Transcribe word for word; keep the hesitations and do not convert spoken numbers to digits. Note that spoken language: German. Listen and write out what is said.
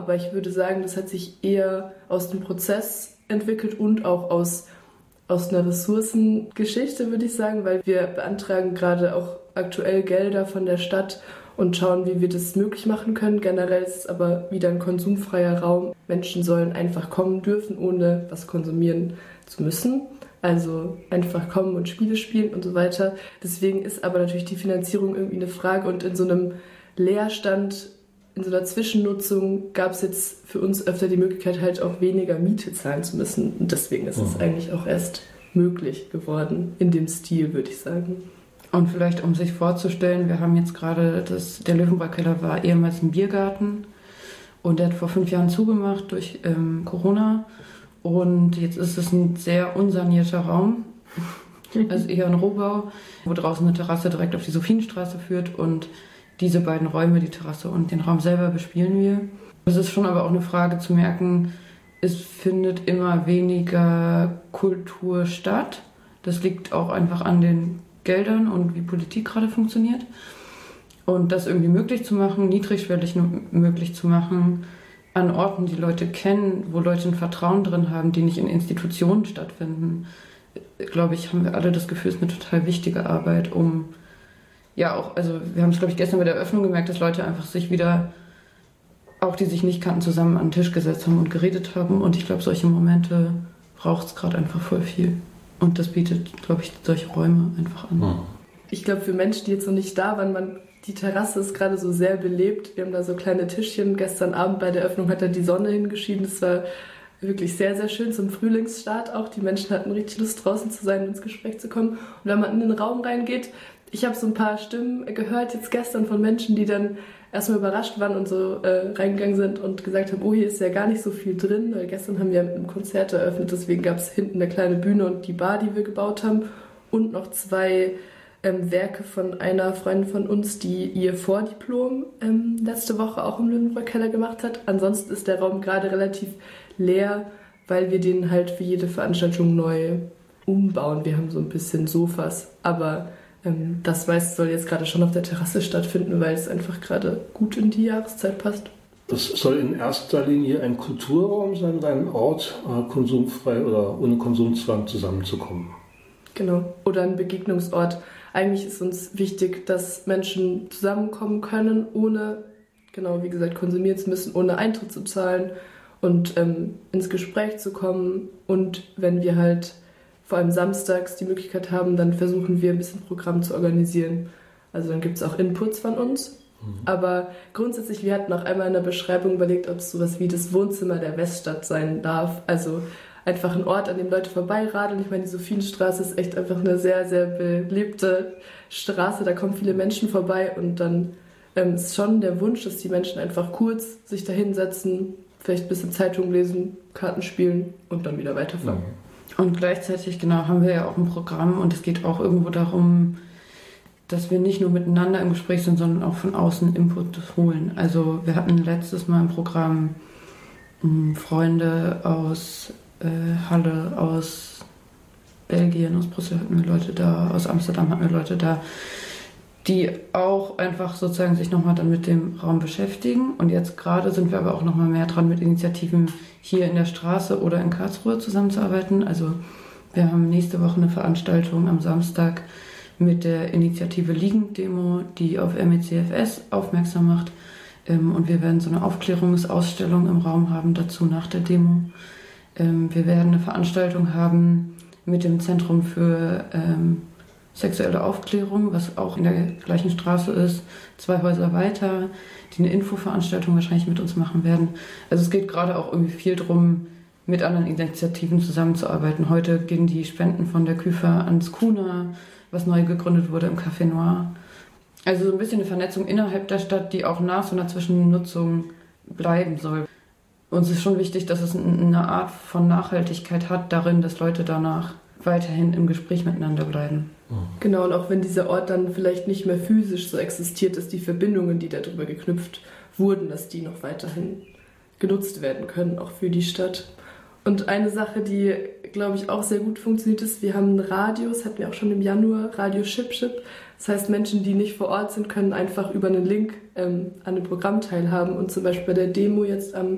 aber ich würde sagen, das hat sich eher aus dem Prozess entwickelt und auch aus, aus einer Ressourcengeschichte, würde ich sagen, weil wir beantragen gerade auch aktuell Gelder von der Stadt und schauen, wie wir das möglich machen können. Generell ist es aber wieder ein konsumfreier Raum. Menschen sollen einfach kommen dürfen, ohne was konsumieren zu müssen. Also einfach kommen und Spiele spielen und so weiter. Deswegen ist aber natürlich die Finanzierung irgendwie eine Frage. Und in so einem Leerstand, in so einer Zwischennutzung gab es jetzt für uns öfter die Möglichkeit, halt auch weniger Miete zahlen zu müssen. Und deswegen ist es eigentlich auch erst möglich geworden, in dem Stil, würde ich sagen. Und vielleicht, um sich vorzustellen, wir haben jetzt gerade, das, der Löwenbräu-Keller war ehemals ein Biergarten und der hat vor fünf Jahren zugemacht durch ähm, Corona und jetzt ist es ein sehr unsanierter Raum, also eher ein Rohbau, wo draußen eine Terrasse direkt auf die Sophienstraße führt und diese beiden Räume, die Terrasse und den Raum selber, bespielen wir. Es ist schon aber auch eine Frage zu merken, es findet immer weniger Kultur statt. Das liegt auch einfach an den Geldern und wie Politik gerade funktioniert. Und das irgendwie möglich zu machen, niedrigschwellig möglich zu machen, an Orten, die Leute kennen, wo Leute ein Vertrauen drin haben, die nicht in Institutionen stattfinden, glaube ich, haben wir alle das Gefühl, es ist eine total wichtige Arbeit, um, ja auch, also wir haben es, glaube ich, gestern bei der Eröffnung gemerkt, dass Leute einfach sich wieder, auch die sich nicht kannten, zusammen an den Tisch gesetzt haben und geredet haben. Und ich glaube, solche Momente braucht es gerade einfach voll viel. Und das bietet, glaube ich, solche Räume einfach an. Ich glaube, für Menschen, die jetzt noch nicht da waren, man, die Terrasse ist gerade so sehr belebt. Wir haben da so kleine Tischchen. Gestern Abend bei der Eröffnung hat da die Sonne hingeschieden. Das war wirklich sehr, sehr schön zum Frühlingsstart auch. Die Menschen hatten richtig Lust, draußen zu sein und ins Gespräch zu kommen. Und wenn man in den Raum reingeht, ich habe so ein paar Stimmen gehört jetzt gestern von Menschen, die dann erstmal überrascht waren und so äh, reingegangen sind und gesagt haben, oh, hier ist ja gar nicht so viel drin. Weil gestern haben wir mit einem Konzert eröffnet, deswegen gab es hinten eine kleine Bühne und die Bar, die wir gebaut haben und noch zwei ähm, Werke von einer Freundin von uns, die ihr Vordiplom ähm, letzte Woche auch im Löwenbräu-Keller gemacht hat. Ansonsten ist der Raum gerade relativ leer, weil wir den halt für jede Veranstaltung neu umbauen. Wir haben so ein bisschen Sofas, aber ähm, das meiste soll jetzt gerade schon auf der Terrasse stattfinden, weil es einfach gerade gut in die Jahreszeit passt. Das soll in erster Linie ein Kulturraum sein, ein Ort, äh, konsumfrei oder ohne Konsumzwang zusammenzukommen. Genau, oder ein Begegnungsort. Eigentlich ist uns wichtig, dass Menschen zusammenkommen können, ohne, genau wie gesagt, konsumieren zu müssen, ohne Eintritt zu zahlen und ähm, ins Gespräch zu kommen. Und wenn wir halt vor allem samstags die Möglichkeit haben, dann versuchen wir ein bisschen Programm zu organisieren. Also dann gibt es auch Inputs von uns. Mhm. Aber grundsätzlich, wir hatten auch einmal in der Beschreibung überlegt, ob es sowas wie das Wohnzimmer der Weststadt sein darf. Also einfach ein Ort, an dem Leute vorbeiradeln. Ich meine, die Sophienstraße ist echt einfach eine sehr, sehr belebte Straße. Da kommen viele Menschen vorbei und dann ähm, ist schon der Wunsch, dass die Menschen einfach kurz sich da hinsetzen, vielleicht ein bisschen Zeitung lesen, Karten spielen und dann wieder weiterfahren. Mhm. Und gleichzeitig, genau, haben wir ja auch ein Programm und es geht auch irgendwo darum, dass wir nicht nur miteinander im Gespräch sind, sondern auch von außen Input holen. Also wir hatten letztes Mal im Programm mh, Freunde aus äh, Halle, aus Belgien, aus Brüssel hatten wir Leute da, aus Amsterdam hatten wir Leute da, die auch einfach sozusagen sich nochmal dann mit dem Raum beschäftigen. Und jetzt gerade sind wir aber auch nochmal mehr dran, mit Initiativen hier in der Straße oder in Karlsruhe zusammenzuarbeiten. Also wir haben nächste Woche eine Veranstaltung am Samstag mit der Initiative Liegen-Demo, die auf M E C F S aufmerksam macht. Und wir werden so eine Aufklärungsausstellung im Raum haben dazu nach der Demo. Wir werden eine Veranstaltung haben mit dem Zentrum für ähm, sexuelle Aufklärung, was auch in der gleichen Straße ist, zwei Häuser weiter, die eine Infoveranstaltung wahrscheinlich mit uns machen werden. Also es geht gerade auch irgendwie viel darum, mit anderen Initiativen zusammenzuarbeiten. Heute gehen die Spenden von der Küfer ans Kuna, was neu gegründet wurde im Café Noir. Also so ein bisschen eine Vernetzung innerhalb der Stadt, die auch nach so einer Zwischennutzung bleiben soll. Uns ist schon wichtig, dass es eine Art von Nachhaltigkeit hat darin, dass Leute danach weiterhin im Gespräch miteinander bleiben. Genau, und auch wenn dieser Ort dann vielleicht nicht mehr physisch so existiert, dass die Verbindungen, die darüber geknüpft wurden, dass die noch weiterhin genutzt werden können, auch für die Stadt. Und eine Sache, die, glaube ich, auch sehr gut funktioniert ist, wir haben ein Radio, das hatten wir auch schon im Januar, Radio Ship Ship. Das heißt, Menschen, die nicht vor Ort sind, können einfach über einen Link ähm, an einem Programm teilhaben. Und zum Beispiel bei der Demo jetzt am